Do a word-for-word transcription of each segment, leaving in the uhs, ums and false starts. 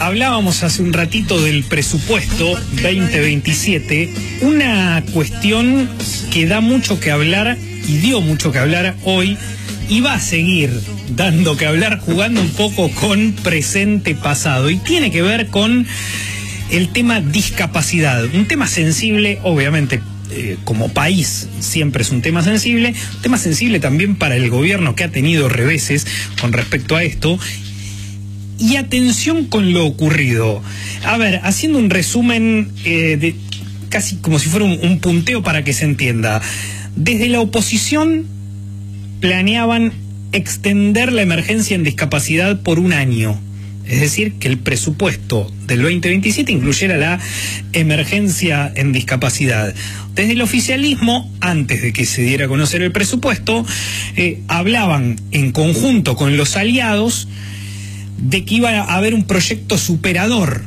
hablábamos hace un ratito del presupuesto veinte veintisiete, una cuestión que da mucho que hablar y dio mucho que hablar hoy y va a seguir dando que hablar, jugando un poco con presente pasado, y tiene que ver con el tema discapacidad, un tema sensible, obviamente. Eh, como país siempre es un tema sensible, un tema sensible también para el gobierno, que ha tenido reveses con respecto a esto. Y atención con lo ocurrido. A ver, haciendo un resumen eh, de casi como si fuera un, un punteo para que se entienda. Desde la oposición planeaban extender la emergencia en discapacidad por un año. Es decir, que el presupuesto del veinte veintisiete incluyera la emergencia en discapacidad. Desde el oficialismo, antes de que se diera a conocer el presupuesto, eh, hablaban en conjunto con los aliados de que iba a haber un proyecto superador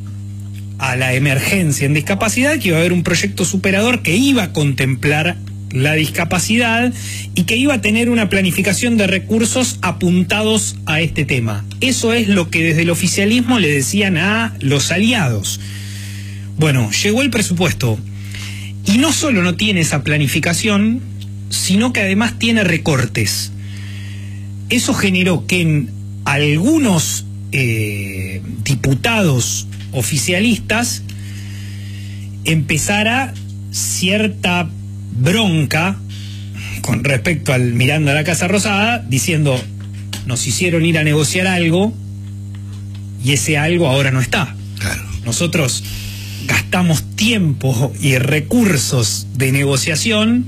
a la emergencia en discapacidad, que iba a haber un proyecto superador que iba a contemplar la discapacidad y que iba a tener una planificación de recursos apuntados a este tema. Eso es lo que desde el oficialismo le decían a los aliados. Bueno, llegó el presupuesto y no solo no tiene esa planificación, sino que además tiene recortes. Eso generó que en algunos eh, diputados oficialistas empezara cierta bronca con respecto al Miranda a la Casa Rosada, diciendo: nos hicieron ir a negociar algo y ese algo ahora no está. Claro. Nosotros gastamos tiempo y recursos de negociación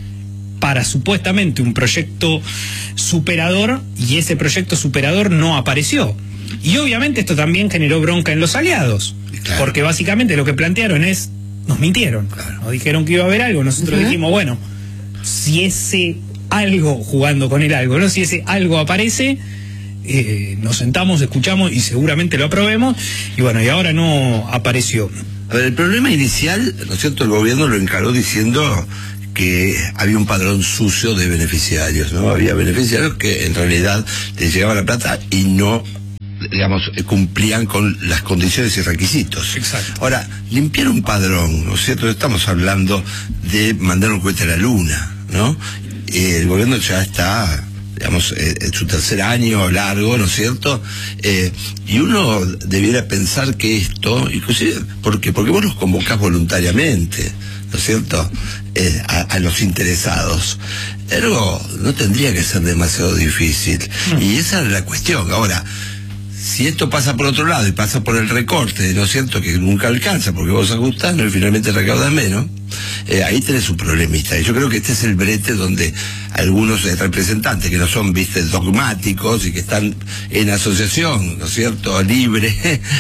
para supuestamente un proyecto superador, y ese proyecto superador no apareció. Y obviamente esto también generó bronca en los aliados, claro, porque básicamente lo que plantearon es: nos mintieron, claro, nos dijeron que iba a haber algo, nosotros uh-huh. dijimos, bueno, si ese algo, jugando con el algo, ¿no? Si ese algo aparece, eh, nos sentamos, escuchamos y seguramente lo aprobemos, y bueno, y ahora no apareció. A ver, el problema inicial, ¿no es cierto?, el gobierno lo encaró diciendo que había un padrón sucio de beneficiarios, ¿no? Había beneficiarios que en realidad les llegaba la plata y no, digamos, cumplían con las condiciones y requisitos. Exacto. Ahora, limpiar un padrón, ¿no es cierto? Estamos hablando de mandar un cohete a la luna, ¿no? Eh, el gobierno ya está, digamos, eh, en su tercer año largo, ¿no es cierto? Eh, y uno debiera pensar que esto, inclusive, ¿por qué? Porque vos los convocás voluntariamente, ¿no es cierto?, eh, a, a los interesados. Ergo, no tendría que ser demasiado difícil. Mm. Y esa es la cuestión. Ahora, si esto pasa por otro lado y pasa por el recorte, ¿no es cierto?, que nunca alcanza porque vos ajustás, ¿no?, y finalmente recaudas menos, eh, ahí tenés un problemista. Y yo creo que este es el brete donde algunos eh, representantes que no son, viste, dogmáticos y que están en asociación, ¿no es cierto?, libre,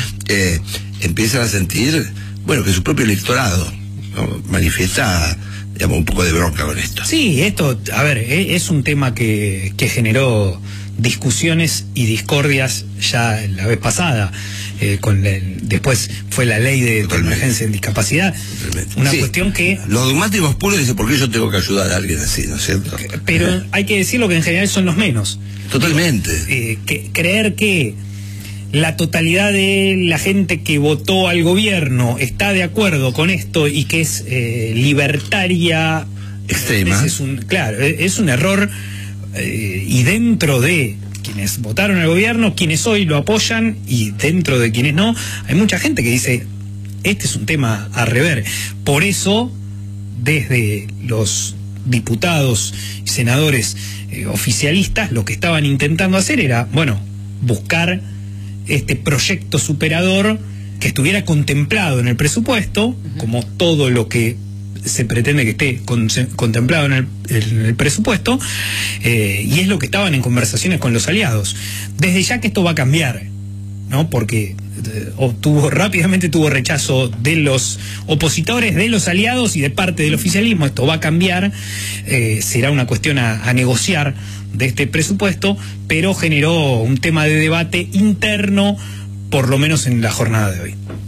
eh, empiezan a sentir, bueno, que su propio electorado, ¿no?, manifiesta, digamos, un poco de bronca con esto. Sí, esto, a ver, es un tema que, que generó discusiones y discordias ya la vez pasada, eh, con el, después fue la ley de, de emergencia en discapacidad. Totalmente. Una sí, cuestión que... Los dogmáticos puros dicen: ¿por qué yo tengo que ayudar a alguien así, no es cierto? Pero eh. hay que decirlo que en general son los menos. Totalmente. Eh, que, creer que la totalidad de la gente que votó al gobierno está de acuerdo con esto y que es eh, libertaria extrema, es un, claro, es un error. Eh, y dentro de quienes votaron al gobierno, quienes hoy lo apoyan, y dentro de quienes no, hay mucha gente que dice: este es un tema a rever. Por eso, desde los diputados y senadores eh, oficialistas, lo que estaban intentando hacer era, bueno, buscar este proyecto superador que estuviera contemplado en el presupuesto, uh-huh, como todo lo que se pretende que esté con, contemplado en el, en el presupuesto, eh, y es lo que estaban en conversaciones con los aliados. Desde ya que esto va a cambiar, ¿no? Porque eh, obtuvo, rápidamente tuvo rechazo de los opositores, de los aliados y de parte del oficialismo. Esto va a cambiar, eh, será una cuestión a, a negociar de este presupuesto, pero generó un tema de debate interno, por lo menos en la jornada de hoy.